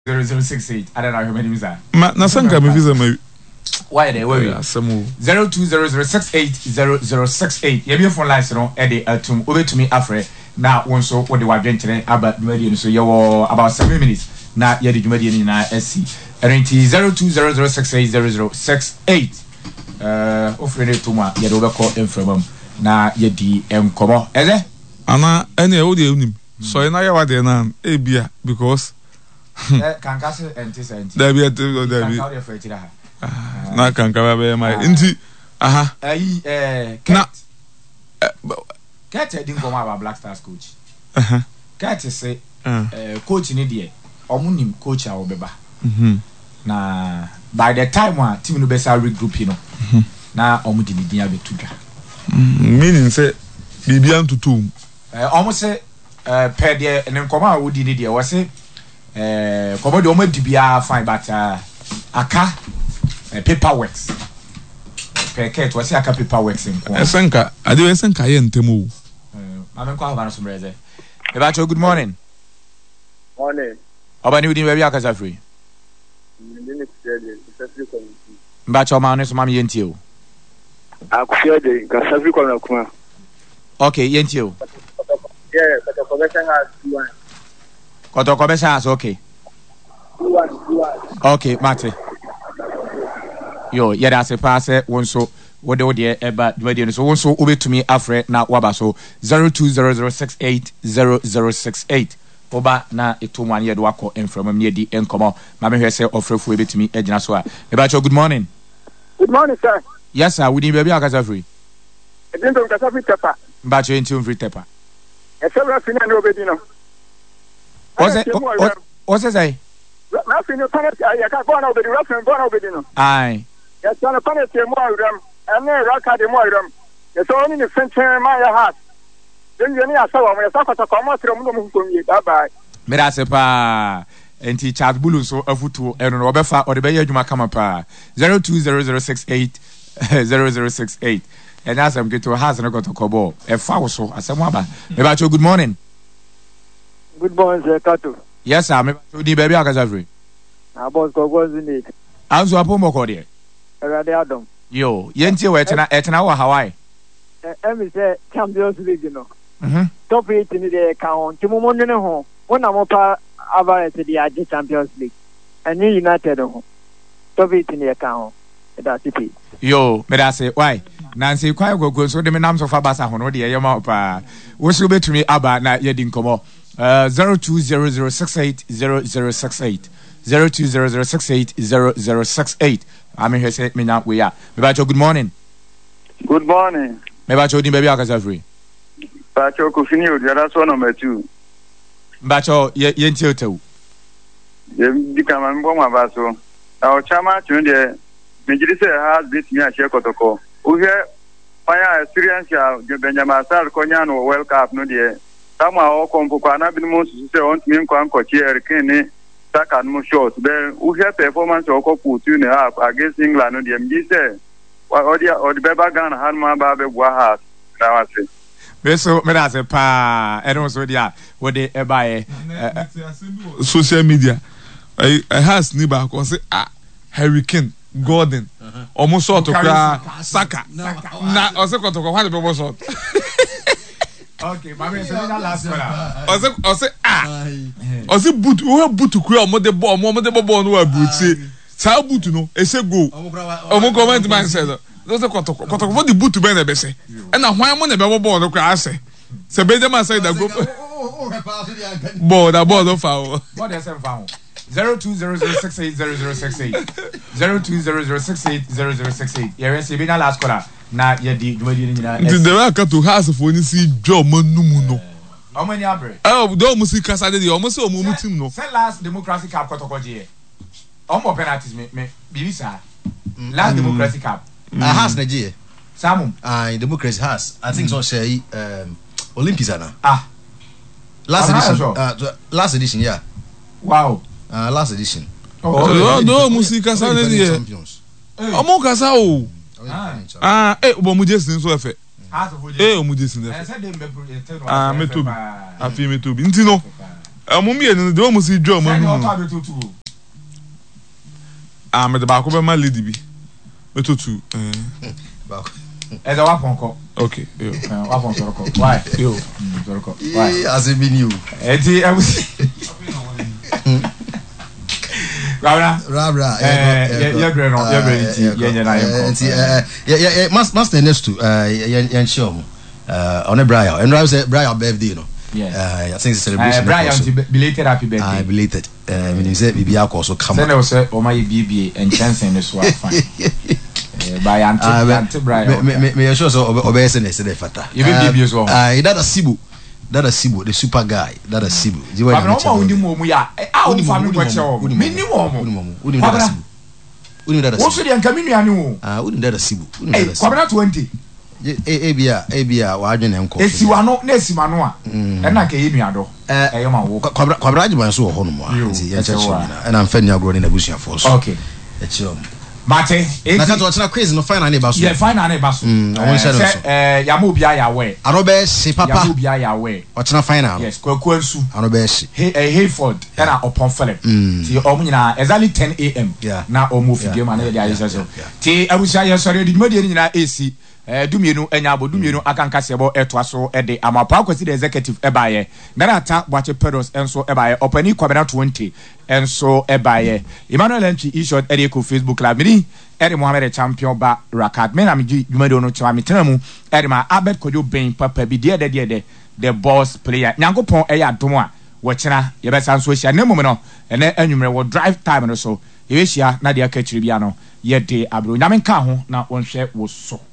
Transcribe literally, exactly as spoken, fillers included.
zero zero six eight. I don't know how many is that. Ma na sanka me visa ma. Why they worry? zero two zero zero six eight zero zero six eight. You be phone lines no e dey atum obetumi afre na won so wo dey wadwenkyere aba dwumadi so ye wo about seven minutes na ye dey dwumadi ni na sc. Enti zero two zero zero six eight zero zero six eight. Uh ofre to ma ye dey obekọ enframam na ye di enkomo. Eze? Ana ene e wo dey unim. So na ye wa dey na e bia because kan kase enti senti. Da bia da bia. Kan ka dey for etira ha. Na kan ka ba mai nti aha ayi eh na Ket din come about Black Stars coach aha Ket say eh coach ni de omunim coach a obeba mhm na by the time one team no be sa regroup you know na omudi ni din abetudwa meaning say bibia ntutum eh omo say eh per de ne nkoma a wodi ni de wo say eh komo de omo di bia fine but aka Uh, paperworks. Packet was a paperworks in Kwan. Esenka, I do Esenka Yentemu. I'm in Kwan some brother. Ebacho, good morning. Morning. How about you doing baby Akaza free? Bacho man is mommy yentio. Akufiade, Kasafi Kwanakuma. Okay, yentio. Yeah, but the commission has two one. Koto commission has okay. Two one, two one. Okay, Mate. Yo, yeah, that's a pass. One so what do you about the so one so over to me afre na waba so zero two zero zero six eight zero zero six eight. Oba na eto one year do wako in from near the encomo. Mama here say offer for to me ejina so. Ebacho, good morning. Good morning, sir. Yes, sir. We need baby Akaza free. I didn't know Kasafi Tepa. Bacho into free tepa. A several finna no bedino. What's it? What's it say? Nothing you can't I can't go out with the reference born over bedino. Aye. Yes, son of Panet more them, and then Raka de Moirum. It's only the French my heart. Then you saw when I saw a commerce from Mummy. Bye bye. Merasepa. Enti chat bulu so afutu eno no obefa o de beye adwuma kama pa zero two zero zero six eight zero zero six eight and as I'm get to has no got to kobo e fa wo so asem aba me ba cho good morning. Good morning, sir Kato. Yes sir, me ba cho di baby Akaza free. Na boss ko go in it. Anso apomo ko de Erade Adam. Yo, yenti we etena etena wa Hawaii. Eh me say Champions League no. Mhm. Top eight ni de ka on. Ti mo mo ne ho. Wona mo pa Avaret the Aji Champions League. And United ho. Top eight ni ka on. That's it. Yo, me da say why? Nancy kwai gogo so de me nam so fa basa ho no de ye ma pa. Wo so betumi aba na ye di nkomo. Uh zero two zero zero six eight zero zero six eight zero two zero zero six eight zero zero six eight. I'm here say me now we are. Me ba cho good morning. Good morning. Me ba cho di baby Akaza free. Ba cho ko fini o dia so number two. Ba cho ye ye nti otewu. Ye di kama mbo ma ba so. Na o chama tun de me jiri say has bit me a share kotoko. O here fire experience ya Benjamin Sar konya no World Cup no de. Sama o kompo kwa na bi mo su say on mi nkwa nkochi Eric ni Saka no short. Then we have performance of put in half against England. No, the M G say, or the or the Beba Ghana Hanma Babe Wahat. That was it. Beso, me that's a pa. I don't so dia. What they buy social media. I I has niba ko say ah Hurricane Gordon. Almost sort of Saka. Na o se ko to ko hwan be sort. Okay, my man, so that last one. I say, I say, ah, I say, boot, we have boot to create a mother ball, mother ball, no boot. Say, say, boot, no, it's a go. I'm comment man said, those are got to what the boot to be the best. And now, why am I never born? Okay, I say, so Benjamin said that go. Ball, that ball, no foul. What is that foul? Zero two zero zero six eight zero zero six eight zero two zero zero six eight zero zero six eight. Yeah, we see be na last caller. Na ye di dwedi ni nyina. The way ka to house for ni si drum manumu no. How many abre? Oh, do mu si kasa de o mo se o mu team no. Say last Democracy Cup kotokoje. Omo penalties me me bibi sa. Last Democracy Cup. Ah has Nigeria. Samum. Ah Democracy has. I think so share um Olympics ana. Ah. Last edition. Uh, last edition, yeah. Wow. Uh, last edition. Oh, do mu si kasa de ye. Omo kasa o. Ah, eh, bo mu jesin so efe. Eh, o mu jesin efe. Ah, metobi. Afi metobi. Nti no. Amo me no do mo si drum mo. Ah me de ba ko be ma lady bi. Me tutu. Eh. Ba ko. E da wa ponko. Okay, yo. Wa pon so ko. Why? Yo. So ko. Why? As it been you. E di e Rabra, Rabra, eh, yeah, great, yeah, great, yeah, yeah, yeah, yeah, must must next to uh, yeah, show, uh, on a Brian, and I was Brian birthday, you know. Yeah, I think it's celebration. Brian, belated happy birthday. I belated. Uh, when you say B B also come. Then I say, oh my B B and chance in this one. By Auntie Brian, me sure so obeising is the fata. You be B B as well. Ah, that a Sibu. That a Sibu, the super guy. That a Sibu. You are not only Momu. I will family watch your minimum. Wouldn't that a Sibu? Wouldn't that a Sibu? What's the Camino? Ah, wouldn't that a Sibu? Wouldn't twenty. A B A, A B A, Warden and Co. If you are not Nessimanoa, and I came here. I am a walk. Quadrajman so home. And I'm fending out in a bush force. Okay. It's your. Mate, it's not crazy no fine neighbors. Yeah, fine neighbors. Mm, I want to say, Yamu Bia Yawe. Arobe, say Papa Yamu Bia Yawe. What's not fine now? Yes, Quaquensu, Arobe, hey, Hayford, and upon Philip. The Omina, exactly ten a.m. Yeah, now or move game and the Isaac. T. I wish I sorry, the median A C. Dumino and Yabo Dumino Akankasebo Etwaso Ede Amapako the executive Ebaye. Narata watch pedos and so Ebaye opening Quadrant twenty and so Ebaye. Emmanuel Enchi issued Eriko Facebook Club Mini Edi Mohammed champion ba Rakat Menamji Jumedo no Chamitramu Edima Abed Koyo Bain Papa be dear de the boss player Nyango Pon Eya Domoa Wachina Yabesan Social Nemono and then enumerate will drive time and so Ewisha Nadia Ketchibiano Yede Abru Namen Kaho now one share was so.